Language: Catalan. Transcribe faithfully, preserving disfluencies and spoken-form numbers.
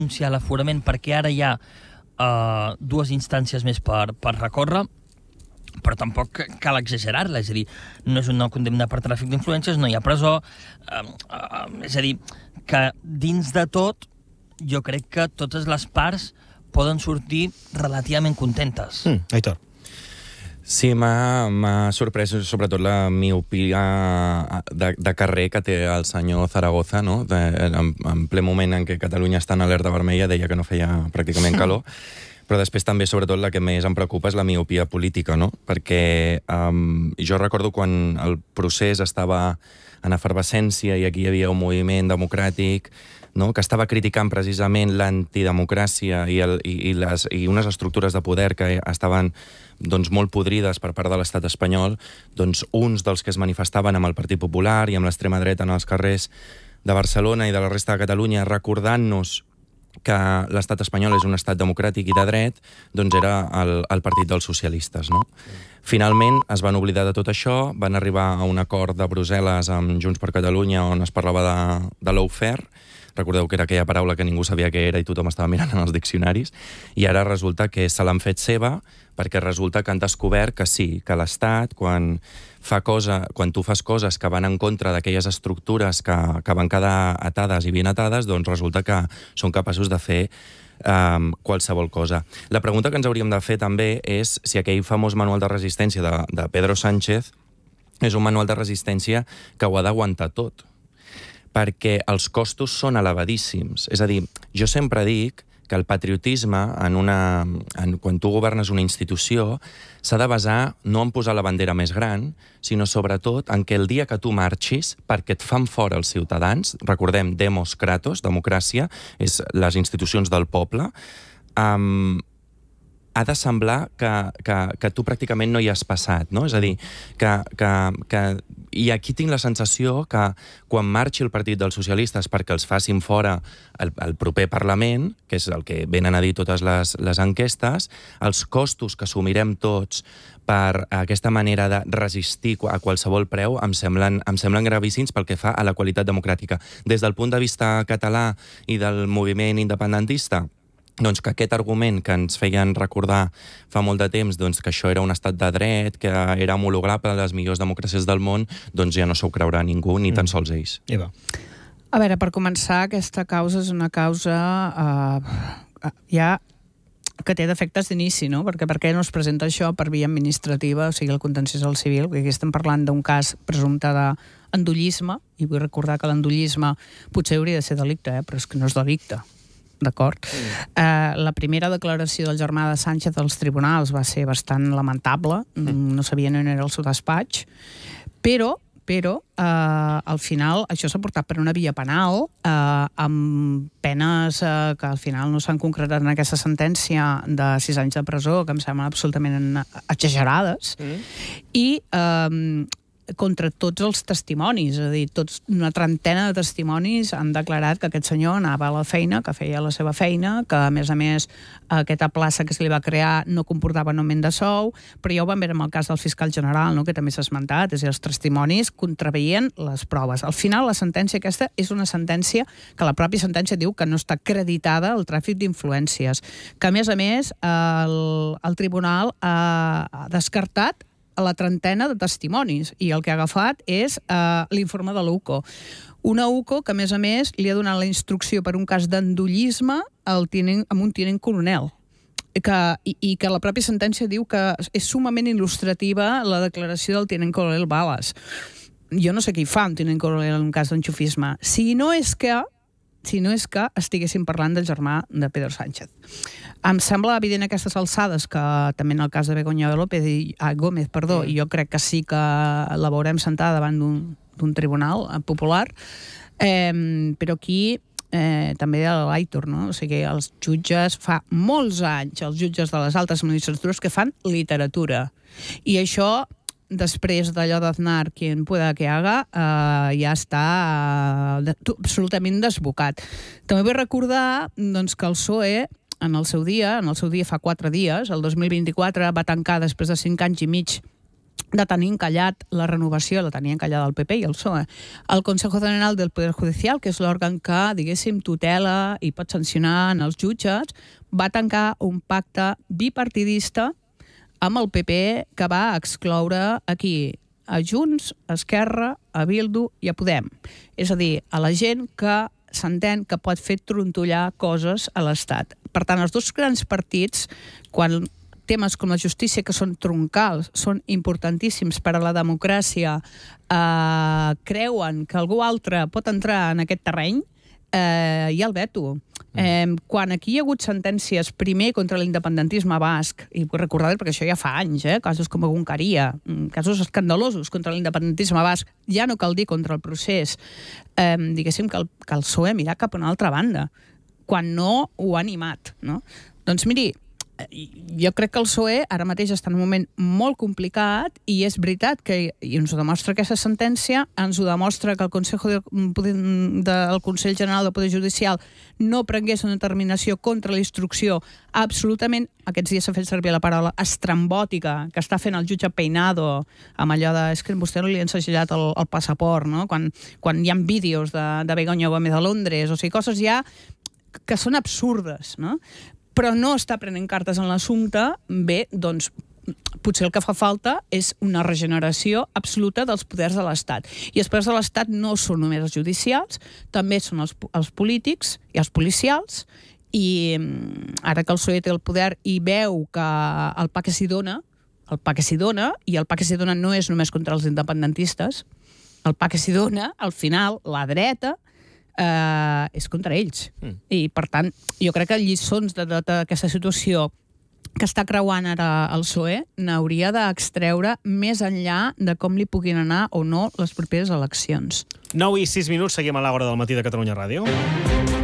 denunciar l'aforament perquè ara hi ha uh, dues instàncies més per, per recórrer, però tampoc cal exagerar-la, és a dir, no és una condemna per tràfic d'influències, no hi ha presó, uh, uh, és a dir, que dins de tot jo crec que totes les parts poden sortir relativament contentes. Mm, Aitor. Sí, m'ha sorprès sobretot la miopia de, de carrer que té el senyor Zaragoza, no? De, en, en ple moment en què Catalunya està en alerta vermella, deia que no feia pràcticament calor, però després també, sobretot, la que més em preocupa és la miopia política, no? Perquè um, jo recordo quan el procés estava en efervescència i aquí hi havia un moviment democràtic, no? Que estava criticant precisament l'antidemocràcia i, el, i, i, les, i unes estructures de poder que estaven doncs, molt podrides per part de l'estat espanyol, doncs uns dels que es manifestaven amb el Partit Popular i amb l'extrema dreta en els carrers de Barcelona i de la resta de Catalunya recordant-nos que l'estat espanyol és un estat democràtic i de dret, doncs era el, el partit dels socialistes, no? Finalment es van oblidar de tot això, van arribar a un acord de Brussel·les amb Junts per Catalunya on es parlava de, de lawfare. Recordeu que era aquella paraula que ningú sabia què era i tothom estava mirant en els diccionaris, i ara resulta que se l'han fet seva perquè resulta que han descobert que sí, que l'Estat, quan fa cosa, quan tu fas coses que van en contra d'aquelles estructures que, que van quedar atades i ben atades, doncs resulta que són capaços de fer um, qualsevol cosa. La pregunta que ens hauríem de fer també és si aquell famós manual de resistència de, de Pedro Sánchez és un manual de resistència que ho ha d'aguantar tot, perquè els costos són elevadíssims. És a dir, jo sempre dic que el patriotisme, en una, en, quan tu governes una institució, s'ha de basar no en posar la bandera més gran, sinó sobretot en que el dia que tu marxis, perquè et fan fora els ciutadans, recordem, demos kratos, democràcia, és les institucions del poble, um, ha de semblar que, que, que tu pràcticament no hi has passat, no? És a dir, que, que, que... I aquí tinc la sensació que quan marxi el Partit dels Socialistes perquè els facin fora el, el proper Parlament, que és el que venen a dir totes les, les enquestes, els costos que assumirem tots per aquesta manera de resistir a qualsevol preu em semblen, em semblen gravíssims pel que fa a la qualitat democràtica. Des del punt de vista català i del moviment independentista, doncs que aquest argument que ens feien recordar fa molt de temps, doncs que això era un estat de dret, que era homologable a les millors democràcies del món, doncs ja no s'ho creurà ningú, ni tan sols ells. Eva. A veure, per començar, aquesta causa és una causa eh, ja que té defectes d'inici, no? Perquè per què no es presenta això per via administrativa, o sigui, el contenciós al civil? Perquè aquí estem parlant d'un cas presumpte d'endollisme, i vull recordar que l'endollisme potser hauria de ser delicte, eh? Però és que no és delicte. D'acord? Mm. Eh, la primera declaració del germà de Sánchez als tribunals va ser bastant lamentable, mm. no sabien on era el seu despatx, però, però eh, al final això s'ha portat per una via penal eh, amb penes eh, que al final no s'han concretat en aquesta sentència de sis anys de presó, que em semblen absolutament exagerades, mm. i eh, contra tots els testimonis, és a dir, tots, una trentena de testimonis han declarat que aquest senyor anava a la feina, que feia la seva feina, que a més a més aquesta plaça que se li va crear no comportava augment de sou, però ja ho vam veure amb el cas del fiscal general, no?, que també s'ha esmentat, és a dir, els testimonis contraveien les proves. Al final, la sentència aquesta és una sentència que la pròpia sentència diu que no està acreditada al tràfic d'influències, que a més a més el, el tribunal ha descartat a la trentena de testimonis, i el que ha agafat és eh, l'informe de l'U C O. Una U C O que, a més a més, li ha donat la instrucció per un cas d'endollisme al tinent, amb un tinent coronel. Que, i, i que la pròpia sentència diu que és sumament il·lustrativa la declaració del tinent coronel Balas. Jo no sé què hi fa un tinent coronel en un cas d'enxufisme. Si no és que si no és que estiguéssim parlant del germà de Pedro Sánchez. Em sembla evident a aquestes alçades que també en el cas de Begoña López i ah, Gómez, perdó, i jo crec que sí que la veurem sentada davant d'un tribunal popular, eh, però aquí eh, també de l'Aitor, no? O sigui, els jutges fa molts anys, els jutges de les altres magistratures que fan literatura. I això, després d'allò d'Aznar, quien pueda que haga, eh, ja està eh, absolutament desbocat. També vull recordar doncs, que el P S O E, en el seu dia, en el seu dia fa quatre dies, el dos mil vint-i-quatre, va tancar després de cinc anys i mig de tenir encallat la renovació, la tenia encallada el P P i el P S O E. El Consejo General del Poder Judicial, que és l'òrgan que, diguéssim, tutela i pot sancionar en els jutges, va tancar un pacte bipartidista amb el P P que va excloure aquí a Junts, a Esquerra, a Bildu i a Podem. És a dir, a la gent que s'entén que pot fer trontollar coses a l'Estat. Per tant, els dos grans partits, quan temes com la justícia, que són troncals, són importantíssims per a la democràcia, eh, creuen que algú altre pot entrar en aquest terreny, eh, hi ha el veto. Eh, quan aquí hi ha hagut sentències primer contra l'independentisme basc, i vull recordar perquè això ja fa anys, eh, casos com Guncaria, casos escandalosos contra l'independentisme basc, ja no cal dir contra el procés, eh, diguéssim que el, que el P S O E mira cap a una altra banda, quan no ho ha animat, no? Doncs miri, jo crec que el P S O E ara mateix està en un moment molt complicat i és veritat que, i ens ho demostra aquesta sentència, ens ho demostra que el Consejo de, del Consell General del Poder Judicial no prengués una determinació contra la instrucció absolutament, aquests dies s'ha fet servir la paraula estrambòtica, que està fent el jutge Peinado amb allò de, és que vostè no li ha ensegellat el, el passaport, no? Quan, quan hi ha vídeos de, de Begoña Gómez de Londres, o sigui, coses ja que són absurdes, no? Però no està prenent cartes en l'assumpte, bé, doncs potser el que fa falta és una regeneració absoluta dels poders de l'Estat. I els poders de l'Estat no són només els judicials, també són els, els polítics i els policials, i ara que el P S O E té el poder i veu que el pa que s'hi dona, el pa que s'hi dona, i el pa que s'hi dona no és només contra els independentistes, el pa que s'hi dona, al final, la dreta, Uh, és contra ells. Mm. I, per tant, jo crec que lliçons d'aquesta situació que està creuant ara el P S O E n'hauria d'extreure més enllà de com li puguin anar o no les properes eleccions. nou i sis minuts, seguim a l'hora del matí de Catalunya Ràdio.